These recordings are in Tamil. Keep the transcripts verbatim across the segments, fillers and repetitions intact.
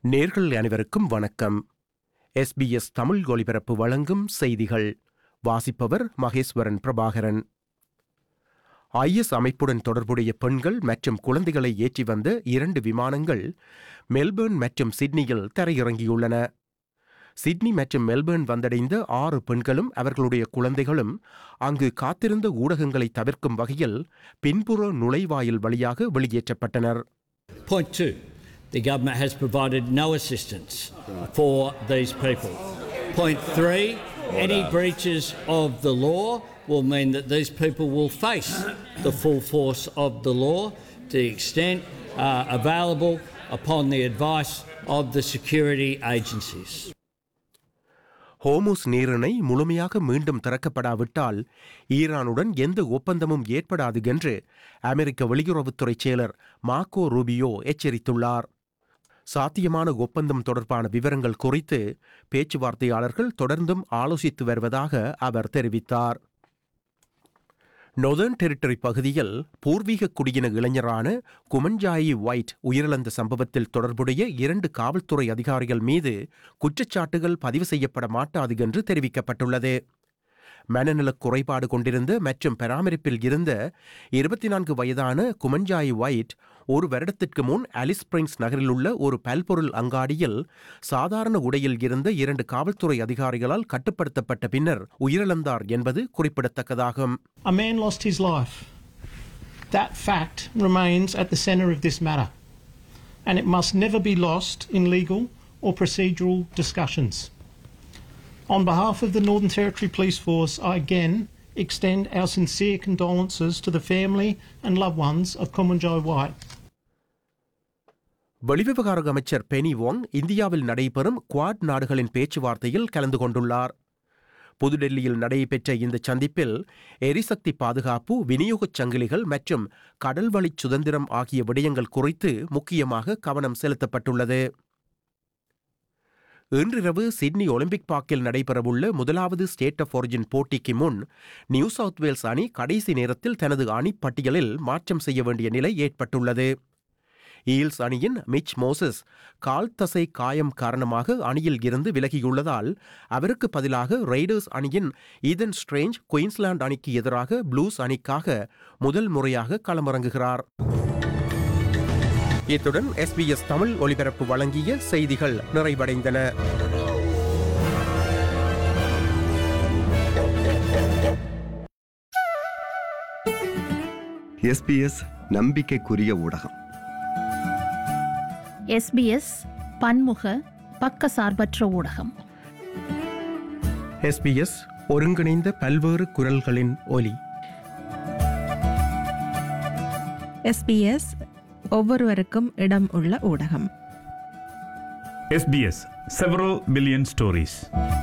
நேர்கள் அனைவருக்கும் வணக்கம். எஸ்பிஎஸ் தமிழ் ஒலிபரப்பு வழங்கும் செய்திகள். வாசிப்பவர் மகேஸ்வரன் பிரபாகரன். ஐஎஸ் அமைப்புடன் தொடர்புடைய பெண்கள் மற்றும் குழந்தைகளை ஏற்றி வந்த இரண்டு விமானங்கள் மெல்பர்ன் மற்றும் சிட்னியில் தரையிறங்கியுள்ளன. சிட்னி மற்றும் மெல்பர்ன் வந்தடைந்த ஆறு பெண்களும் அவர்களுடைய குழந்தைகளும் அங்கு காத்திருந்த ஊடகங்களை தவிர்க்கும் வகையில் பின்புற நுழைவாயில் வழியாக வெளியேற்றப்பட்டனர். Point two. The government has provided no assistance for these people. Point three, any breaches of the law will mean that these people will face the full force of the law to the extent uh, available upon the advice of the security agencies. ஹோமுஸ் நீரிணை முழுமையாக மீண்டும் திறக்கப்படாவிட்டால் ஈரானுடன் எந்த ஒப்பந்தமும் ஏற்படாது என்று அமெரிக்க வெளியுறவுத்துறை செயலர் மார்க்கோ ரூபியோ எச்சரித்துள்ளார். சாத்தியமான ஒப்பந்தம் தொடர்பான விவரங்கள் குறித்து பேச்சுவார்த்தையாளர்கள் தொடர்ந்தும் ஆலோசித்து வருவதாக அவர் தெரிவித்தார். நொதர்ன் டெரிட்டரி பகுதியில் பூர்வீக குடியின இளைஞரான குமஞ்சாயி ஒயிட் உயிரிழந்த சம்பவத்தில் தொடர்புடைய இரண்டு காவல்துறை அதிகாரிகள் மீது குற்றச்சாட்டுகள் பதிவு செய்யப்பட மாட்டாது என்று தெரிவிக்கப்பட்டுள்ளது. மனநலக் குறைபாடு கொண்டிருந்த மற்றும் பராமரிப்பில் இருந்த இருபத்தி நான்கு வயதான குமஞ்சாயி ஒயிட் ஒரு வருடத்திற்கு முன் அலிஸ் ஸ்பிரிங்ஸ் நகரில் உள்ள ஒரு பல்பொருள் அங்காடியில் சாதாரண உடையில் இருந்த இரண்டு காவல்துறை அதிகாரிகளால் கட்டுப்படுத்தப்பட்ட பின்னர் உயிரிழந்தார் என்பது குறிப்பிடத்தக்கதாகும். A man lost his life. That fact remains at the centre of this matter, and it must never be lost in legal or procedural discussions. On behalf of the Northern Territory Police Force, I again extend our sincere condolences to the family and loved ones of Kumanjai White. வெளிவிவகார அமைச்சர் பெனி வோங் இந்தியாவில் நடைபெறும் குவாட் நாடுகளின் பேச்சுவார்த்தையில் கலந்து கொண்டுள்ளார். புதுடெல்லியில் நடைபெற்ற இந்த சந்திப்பில் எரிசக்தி பாதுகாப்பு, விநியோகச் சங்கிலிகள் மற்றும் கடல்வழி சுதந்திரம் ஆகிய விடயங்கள் குறித்து முக்கியமாக கவனம் செலுத்தப்பட்டுள்ளது. இன்றிரவு சிட்னி ஒலிம்பிக் பார்க்கில் நடைபெறவுள்ள முதலாவது ஸ்டேட் ஆஃப் ஒரிஜின் போட்டிக்கு முன் நியூ சவுத் வேல்ஸ் அணி கடைசி நேரத்தில் தனது அணிப்பட்டியலில் மாற்றம் செய்ய வேண்டிய நிலை ஏற்பட்டுள்ளது. ஈல்ஸ் அணியின் மிச் மோசஸ் கால் தசை காயம் காரணமாக அணியில் இருந்து விலகியுள்ளதால் அவருக்கு பதிலாக ரெய்டர்ஸ் அணியின் ஈதன் ஸ்ட்ரேஞ்ச் குயின்ஸ்லாந்து அணிக்கு எதிராக ப்ளூஸ் அணிக்காக முதல் முறையாக களமிறங்குகிறார். இத்துடன் எஸ்பிஎஸ் தமிழ் ஒலிபரப்பு வழங்கிய செய்திகள் நிறைவடைந்தன. எஸ்பிஎஸ் நம்பிக்கைக்குரிய ஊடகம். எஸ்பிஎஸ் பன்முக பக்கசார்பற்ற ஊடகம். எஸ்பிஎஸ் ஒருங்கிணைந்த பல்வேறு குரல்களின் ஒலி. எஸ்பிஎஸ் ஒவ்வொருவருக்கும் இடம் உள்ள ஊடகம். SBS several billion stories.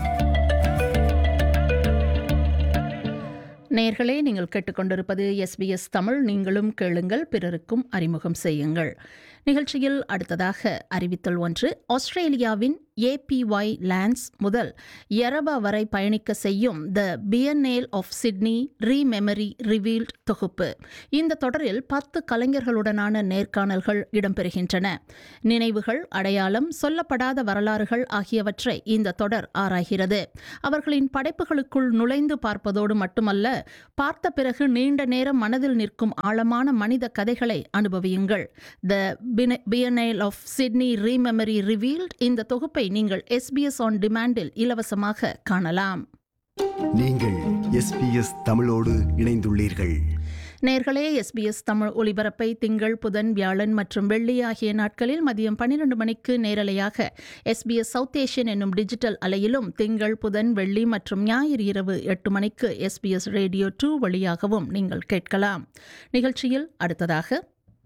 நேயர்களே, நீங்கள் கேட்டுக்கொண்டிருப்பது எஸ்பிஎஸ் தமிழ். நீங்களும் கேளுங்கள், பிறருக்கும் அறிமுகம் செய்யுங்கள். நிகழ்ச்சியில் அடுத்ததாக அறிவித்தல் ஒன்று. ஆஸ்திரேலியாவின் ஏபிஒய் லான்ஸ் முதல் யரபா வரை பயணிக்க செய்யும் த பியன்னேல் ஆஃப் சிட்னி ரீமெமரி ரிவீல்ட் தொகுப்பு. இந்த தொடரில் பத்து கலைஞர்களுடனான நேர்காணல்கள் இடம்பெறுகின்றன. நினைவுகள், அடையாளம், சொல்லப்படாத வரலாறுகள் ஆகியவற்றை இந்த தொடர் ஆராய்கிறது. அவர்களின் படைப்புகளுக்குள் நுழைந்து பார்ப்பதோடு மட்டுமல்ல, பார்த்த பிறகு நீண்ட நேரம் மனதில் நிற்கும் ஆழமான மனித கதைகளை அனுபவியுங்கள். த பியன்னேல் ஆஃப் சிட்னி ரீமெமரி ரிவீல்ட் இந்த தொகுப்பை நீங்கள் எஸ்பிஎஸ் ஆன் டிமாண்டில் இலவசமாக காணலாம். நீங்கள் எஸ்பிஎஸ் தமிழோடு இணைந்துள்ளீர்கள். நேர்களே, எஸ்பிஎஸ் தமிழ் ஒலிபரப்பை திங்கள், புதன், வியாழன் மற்றும் வெள்ளி ஆகிய நாட்களில் மதியம் பன்னிரண்டு மணிக்கு நேரலையாக எஸ்பிஎஸ் சவுத் ஏஷியன் என்னும் டிஜிட்டல் அலையிலும், திங்கள், புதன், வெள்ளி மற்றும் ஞாயிறு இரவு எட்டு மணிக்கு எஸ்பிஎஸ் ரேடியோ டூ வழியாகவும் நீங்கள் கேட்கலாம். நிகழ்ச்சியில் அடுத்ததாக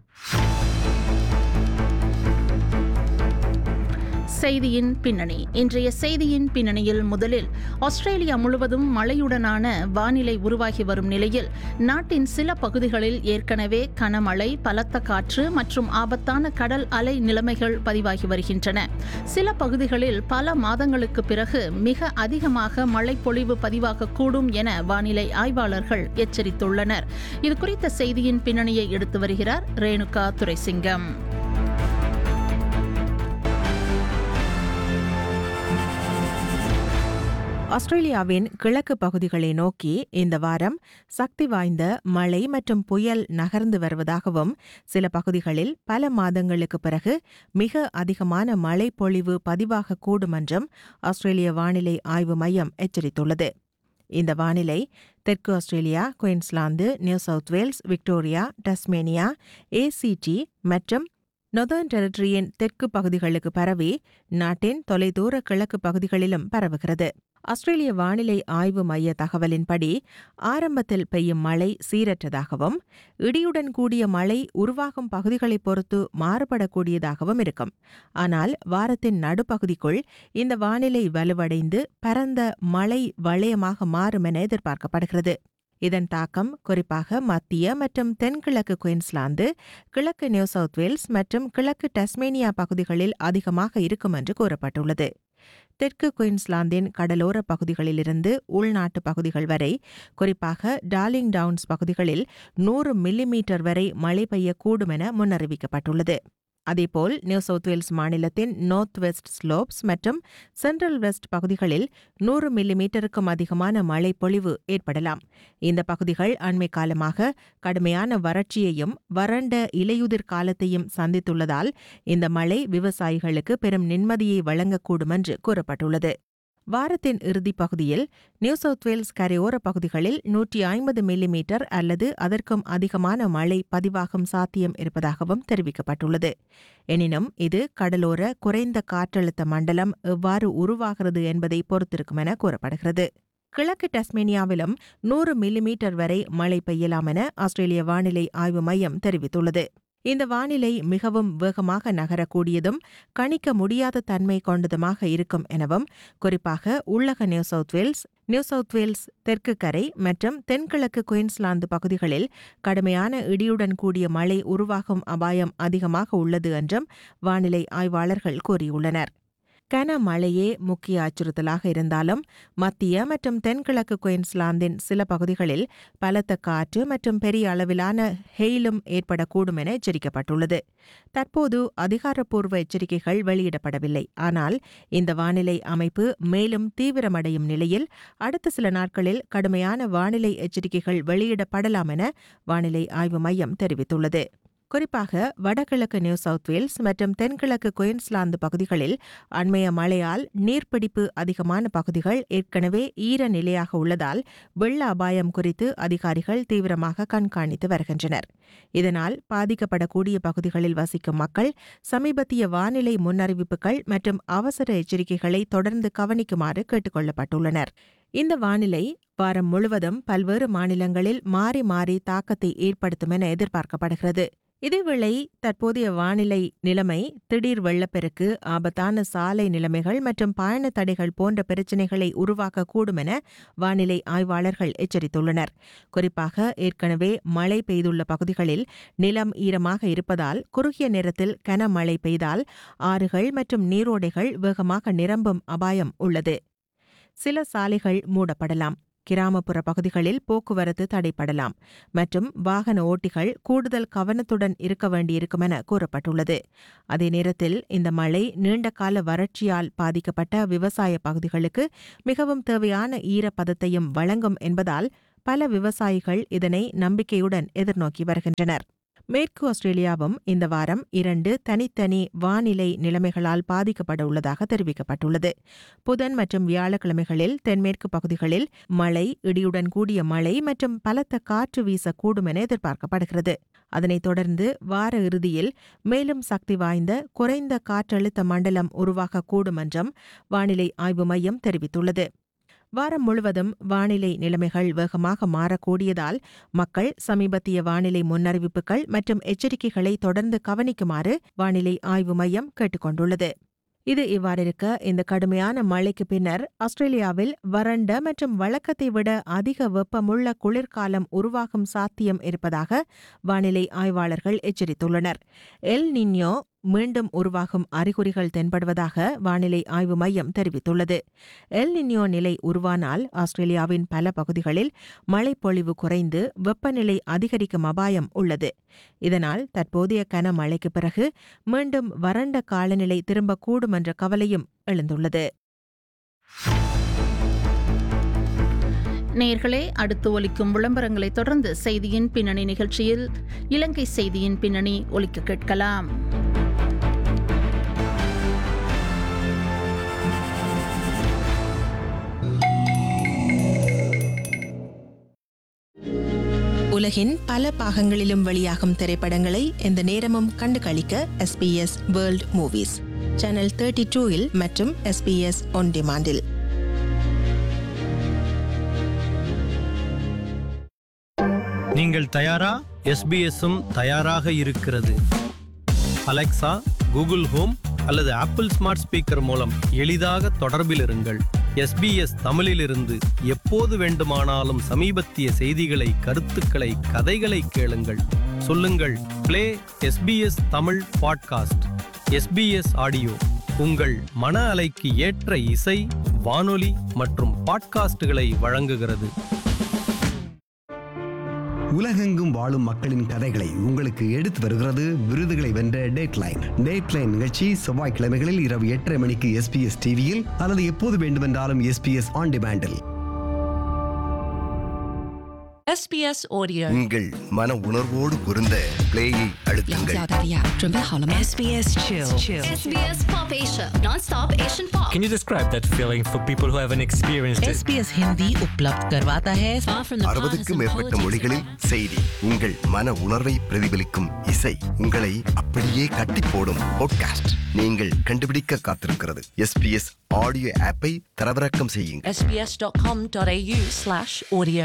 செய்தியின் பின்னணி. இன்றைய செய்தியின் பின்னணியில் முதலில் ஆஸ்திரேலியா முழுவதும் மழையுடனான வானிலை உருவாகி வரும் நிலையில் நாட்டின் சில பகுதிகளில் ஏற்கனவே கனமழை, பலத்த காற்று மற்றும் ஆபத்தான கடல் அலை நிலைமைகள் பதிவாகி வருகின்றன. சில பகுதிகளில் பல மாதங்களுக்கு பிறகு மிக அதிகமாக மழை பொழிவு பதிவாகக்கூடும் என வானிலை ஆய்வாளர்கள் எச்சரித்துள்ளனர். இது குறித்த செய்தியின் பின்னணியை எடுத்து வருகிறார் ரேணுகா துரைசிங்கம். ஆஸ்திரேலியாவின் கிழக்கு பகுதிகளை நோக்கி இந்த வாரம் சக்தி வாய்ந்த மழை மற்றும் புயல் நகர்ந்து வருவதாகவும் சில பகுதிகளில் பல மாதங்களுக்கு பிறகு மிக அதிகமான மழை பொழிவு பதிவாகக்கூடும் என்றும் ஆஸ்திரேலிய வானிலை ஆய்வு மையம் எச்சரித்துள்ளது. இந்த வானிலை தெற்கு Australia, Queensland, new south Wales, Victoria, Tasmania, ACT மற்றும் நொதர்ன் டெரிட்டரியின் தெற்கு பகுதிகளுக்கு பரவி நாட்டின் தொலைதூர கிழக்கு பகுதிகளிலும் பரவுகிறது. ஆஸ்திரேலிய வானிலை ஆய்வு மைய தகவலின்படி ஆரம்பத்தில் பெய்யும் மழை சீரற்றதாகவும் இடியுடன் கூடிய மழை உருவாகும் பகுதிகளை பொறுத்து மாறுபடக்கூடியதாகவும் இருக்கும். ஆனால் வாரத்தின் நடுப்பகுதிக்குள் இந்த வானிலை வலுவடைந்து பரந்த மழை வளையமாக மாறும் என எதிர்பார்க்கப்படுகிறது. இதன் தாக்கம் குறிப்பாக மத்திய மற்றும் தென்கிழக்கு குயின்ஸ்லாந்து, கிழக்கு நியூ சவுத் வேல்ஸ் மற்றும் கிழக்கு டஸ்மேனியா பகுதிகளில் அதிகமாக இருக்கும் என்று கூறப்பட்டுள்ளது. தெற்கு குயின்ஸ்லாந்தின் கடலோர பகுதிகளிலிருந்து உள்நாட்டு பகுதிகள் வரை, குறிப்பாக டார்லிங் டவுன்ஸ் பகுதிகளில் நூறு மில்லிமீட்டர் வரை மழை பெய்யக்கூடும் என முன்னறிவிக்கப்பட்டுள்ளது. அதேபோல் நியூ சவுத் வேல்ஸ் மாநிலத்தின் நார்த் வெஸ்ட் ஸ்லோப்ஸ் மற்றும் சென்ட்ரல் வெஸ்ட் பகுதிகளில் நூறு மில்லிமீட்டருக்கும் அதிகமான மழை பொழிவு ஏற்படலாம். இந்த பகுதிகள் அண்மை காலமாக கடுமையான வறட்சியையும் வறண்ட இலையுதிர் காலத்தையும் சந்தித்துள்ளதால் இந்த மழை விவசாயிகளுக்கு பெரும் நிம்மதியை வழங்கக்கூடும் என்று கூறப்பட்டுள்ளது. வாரத்தின் இறுதிப் பகுதியில் நியூ சவுத் வேல்ஸ் கரையோர பகுதிகளில் நூற்றி ஐம்பது மில்லிமீட்டர் அல்லது அதற்கும் அதிகமான மழை பதிவாகும் சாத்தியம் இருப்பதாகவும் தெரிவிக்கப்பட்டுள்ளது. எனினும் இது கடலோர குறைந்த காற்றழுத்த மண்டலம் எவ்வாறு உருவாகிறது என்பதை பொறுத்திருக்கும் என கூறப்படுகிறது. கிழக்கு டஸ்மேனியாவிலும் நூறு மில்லிமீட்டர் வரை மழை பெய்யலாம் என ஆஸ்திரேலிய வானிலை ஆய்வு மையம் தெரிவித்துள்ளது. இந்த வானிலை மிகவும் வேகமாக நகரக்கூடியதும் கணிக்க முடியாத தன்மை கொண்டதுமாக இருக்கும் எனவும், குறிப்பாக உள்ளக new south Wales, new south Wales தெற்கு கரை மற்றும் தென்கிழக்கு குயின்ஸ்லாந்து பகுதிகளில் கடுமையான இடியுடன் கூடிய மழை உருவாகும் அபாயம் அதிகமாக உள்ளது என்றும் வானிலை ஆய்வாளர்கள் கூறியுள்ளனர். கனமழையே முக்கிய அச்சுறுத்தலாக இருந்தாலும் மத்திய மற்றும் தென்கிழக்கு குயின்ஸ்லாந்தின் சில பகுதிகளில் பலத்த காற்று மற்றும் பெரிய அளவிலான ஹெயிலும் ஏற்படக்கூடும் என எச்சரிக்கப்பட்டுள்ளது. தற்போது அதிகாரப்பூர்வ எச்சரிக்கைகள் வெளியிடப்படவில்லை. ஆனால் இந்த வானிலை அமைப்பு மேலும் தீவிரமடையும் நிலையில் அடுத்த சில நாட்களில் கடுமையான வானிலை எச்சரிக்கைகள் வெளியிடப்படலாம் என வானிலை ஆய்வு மையம் தெரிவித்துள்ளது. குறிப்பாக வடகிழக்கு நியூ சவுத் வேல்ஸ் மற்றும் தென்கிழக்கு குயின்ஸ்லாந்து பகுதிகளில் அண்மைய மழையால் நீர்பிடிப்பு அதிகமான பகுதிகள் ஏற்கனவே ஈர நிலையாக உள்ளதால் வெள்ள அபாயம் குறித்து அதிகாரிகள் தீவிரமாக கண்காணித்து வருகின்றனர். இதனால் பாதிக்கப்படக்கூடிய பகுதிகளில் வசிக்கும் மக்கள் சமீபத்திய வானிலை முன்னறிவிப்புகள் மற்றும் அவசர எச்சரிக்கைகளை தொடர்ந்து கவனிக்குமாறு கேட்டுக் கொள்ளப்பட்டுள்ளனர். இந்த வானிலை வாரம் முழுவதும் பல்வேறு மாநிலங்களில் மாறி மாறி தாக்கத்தை ஏற்படுத்தும் என எதிர்பார்க்கப்படுகிறது. இதேவேளை தற்போதைய வானிலை நிலைமை திடீர் வெள்ளப்பெருக்கு, ஆபத்தான சாலை நிலைமைகள் மற்றும் பயண தடைகள் போன்ற பிரச்சினைகளை உருவாக்கக்கூடும் என வானிலை ஆய்வாளர்கள் எச்சரித்துள்ளனர். குறிப்பாக ஏற்கனவே மழை பெய்துள்ள பகுதிகளில் நிலம் ஈரமாக இருப்பதால் குறுகிய நேரத்தில் கனமழை பெய்தால் ஆறுகள் மற்றும் நீரோடைகள் வேகமாக நிரம்பும் அபாயம் உள்ளது. சில சாலைகள் மூடப்படலாம், கிராமப்புற பகுதிகளில் போக்குவரத்து தடைப்படலாம் மற்றும் வாகன ஓட்டிகள் கூடுதல் கவனத்துடன் இருக்க வேண்டியிருக்கும் என கூறப்பட்டுள்ளது. அதே நேரத்தில் இந்த மழை நீண்டகால வறட்சியால் பாதிக்கப்பட்ட விவசாய பகுதிகளுக்கு மிகவும் தேவையான ஈரப்பதத்தையும் வழங்கும் என்பதால் பல விவசாயிகள் இதனை நம்பிக்கையுடன் எதிர்நோக்கி வருகின்றனர். மேற்கு ஆஸ்திரேலியாவும் இந்த வாரம் இரண்டு தனித்தனி வானிலை நிலைமைகளால் பாதிக்கப்பட உள்ளதாக தெரிவிக்கப்பட்டுள்ளது. புதன் மற்றும் வியாழக்கிழமைகளில் தென்மேற்கு பகுதிகளில் மழை, இடியுடன் கூடிய மழை மற்றும் பலத்த காற்று வீசக்கூடும் என எதிர்பார்க்கப்படுகிறது. அதனைத் தொடர்ந்து வார இறுதியில் மேலும் சக்தி வாய்ந்த குறைந்த காற்றழுத்த மண்டலம் உருவாகக்கூடும் என்றும் வானிலை ஆய்வு மையம் தெரிவித்துள்ளது. வாரம் முழுவதும் வானிலை நிலைமைகள் வேகமாக மாறக்கூடியதால் மக்கள் சமீபத்திய வானிலை முன்னறிவிப்புகள் மற்றும் எச்சரிக்கைகளை தொடர்ந்து கவனிக்குமாறு வானிலை ஆய்வு மையம் கேட்டுக் கொண்டுள்ளது. இது இவ்வாறிருக்க, இந்த கடுமையான மழைக்கு பின்னர் ஆஸ்திரேலியாவில் வறண்ட மற்றும் வழக்கத்தை விட அதிக வெப்பமுள்ள குளிர்காலம் உருவாகும் சாத்தியம் இருப்பதாக வானிலை ஆய்வாளர்கள் எச்சரித்துள்ளனர். எல் நின்யோ மீண்டும் உருவாகும் அறிகுறிகள் தென்படுவதாக வானிலை ஆய்வு மையம் தெரிவித்துள்ளது. எல் நின்யோ நிலை உருவானால் ஆஸ்திரேலியாவின் பல பகுதிகளில் மழைப்பொழிவு குறைந்து வெப்பநிலை அதிகரிக்கும் அபாயம் உள்ளது. இதனால் தற்போதைய கனமழைக்கு பிறகு மீண்டும் வறண்ட காலநிலை திரும்பக்கூடும் என்ற கவலையும் எழுந்துள்ளது. நேர்களே, அடுத்து ஒலிக்கும் விளம்பரங்களை தொடர்ந்து செய்தியின் பின்னணி நிகழ்ச்சியில் இலங்கை செய்தியின் பின்னணி ஒலிக்க கேட்கலாம். உலகின் பல பாகங்களிலும் வெளியாகும் திரைப்படங்களை எந்த நேரமும் கண்டு களிக்க SBS world movies channel thirty டூவில் மற்றும் எஸ்பிஎஸ் ஒன் டிமாண்டில். நீங்கள் தயாரா? எஸ்பிஎஸும் தயாராக இருக்கிறது. அலெக்சா, கூகுள் ஹோம் அல்லது ஆப்பிள் ஸ்மார்ட் ஸ்பீக்கர் மூலம் எளிதாக தொடர்பில் இருங்கள். எஸ்பிஎஸ் தமிழிலிருந்து எப்போது வேண்டுமானாலும் சமீபத்திய செய்திகளை, கருத்துக்களை, கதைகளை கேளுங்கள். சொல்லுங்கள், play SBS Tamil podcast. SBS audio உங்கள் மன அலைக்கு ஏற்ற இசை, வானொலி மற்றும் பாட்காஸ்டுகளை வழங்குகிறது. உலகெங்கும் வாழும் மக்களின் கதைகளை உங்களுக்கு எடுத்து வருகிறது விருதுகளை வென்ற டேட்லைன். டேட்லைன் நிகழ்ச்சி செவ்வாய்க்கிழமைகளில் இரவு எட்டரை மணிக்கு எஸ்பிஎஸ் டிவியில் அல்லது எப்போது வேண்டுமென்றாலும் எஸ்பிஎஸ் ஆன் டிமாண்டில். SBS Audio. உங்கள் மன உணர்வோடு பொருந்த பிளேயை அழுத்துங்கள். SBS Chill. SBS Pop Asia, non-stop Asian pop. Can you describe that feeling for people who haven't experienced it? S B S Hindi उपलब्ध करवाता है. அறுபதுக்கும் மேற்பட்ட மொழிகளில் செய்தி, உங்கள் மன உணர்வை பிரதிபலிக்கும் இசை, உங்களை அப்படியே கட்டி போடும் பாட்காஸ்ட் நீங்கள் கண்டுபிடிக்க காத்திருக்கிறது. எஸ்பிஎஸ் ஆடியோ ஆப்பை தரவிறக்கம் செய்யுங்கள். S B S dot com dot A U slash audio.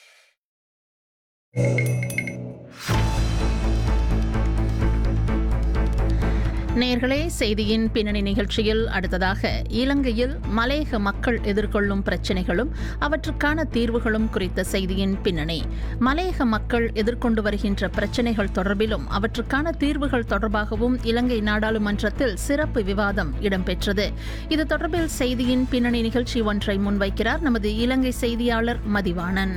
நேர்களே, செய்தியின் பின்னணி நிகழ்ச்சியில் அடுத்ததாக இலங்கையில் மலையக மக்கள் எதிர்கொள்ளும் பிரச்சினைகளும் அவற்றுக்கான தீர்வுகளும் குறித்த செய்தியின் பின்னணி. மலையக மக்கள் எதிர்கொண்டு வருகின்ற பிரச்சினைகள் தொடர்பிலும் அவற்றுக்கான தீர்வுகள் தொடர்பாகவும் இலங்கை நாடாளுமன்றத்தில் சிறப்பு விவாதம் இடம்பெற்றது. இது தொடர்பில் செய்தியின் பின்னணி நிகழ்ச்சி ஒன்றை முன்வைக்கிறார் நமது இலங்கை செய்தியாளர் மதிவாணன்.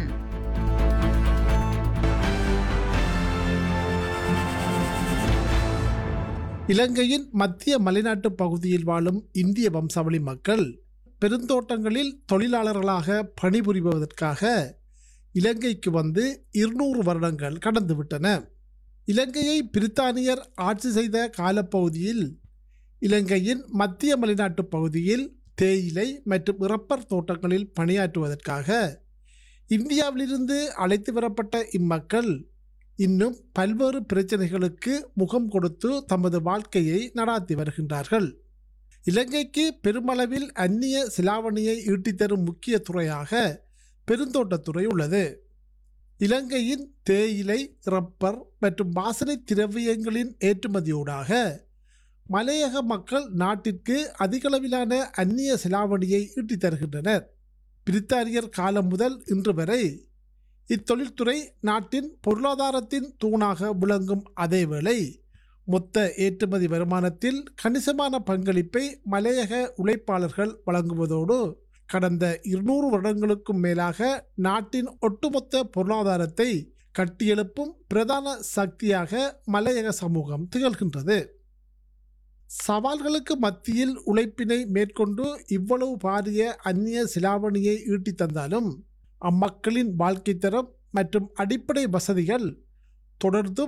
இலங்கையின் மத்திய மலைநாட்டு பகுதியில் வாழும் இந்திய வம்சாவளி மக்கள் பெருந்தோட்டங்களில் தொழிலாளர்களாக பணிபுரிவதற்காக இலங்கைக்கு வந்து இருநூறு வருடங்கள் கடந்துவிட்டன. இலங்கையை பிரித்தானியர் ஆட்சி செய்த காலப்பகுதியில் இலங்கையின் மத்திய மலைநாட்டு பகுதியில் தேயிலை மற்றும் ரப்பர் தோட்டங்களில் பணியாற்றுவதற்காக இந்தியாவிலிருந்து அழைத்து வரப்பட்ட இம்மக்கள் இன்னும் பல்வேறு பிரச்சனைகளுக்கு முகம் கொடுத்து தமது வாழ்க்கையை நடாத்தி வருகின்றார்கள். இலங்கைக்கு பெருமளவில் அந்நிய செலாவணியை ஈட்டித்தரும் முக்கிய துறையாக பெருந்தோட்டத்துறை உள்ளது. இலங்கையின் தேயிலை, ரப்பர் மற்றும் வாசனை திரவியங்களின் ஏற்றுமதியூடாக மலையக மக்கள் நாட்டிற்கு அதிகளவிலான அந்நிய செலாவணியை ஈட்டித் தருகின்றனர். பிரித்தானியர் காலம் முதல் இன்று வரை இத்தொழில்துறை நாட்டின் பொருளாதாரத்தின் தூணாக விளங்கும் அதேவேளை மொத்த ஏற்றுமதி வருமானத்தில் கணிசமான பங்களிப்பை மலையக உழைப்பாளர்கள் வழங்குவதோடு கடந்த இருநூறு வருடங்களுக்கும் மேலாக நாட்டின் ஒட்டுமொத்த பொருளாதாரத்தை கட்டியெழுப்பும் பிரதான சக்தியாக மலையக சமூகம் திகழ்கின்றது. சவால்களுக்கு மத்தியில் உழைப்பினை மேற்கொண்டு இவ்வளவு பாரிய அந்நிய செலாவணியை ஈட்டித் தந்தாலும் அம்மக்களின் வாழ்க்கை தரம் மற்றும் அடிப்படை வசதிகள் தொடர்ந்து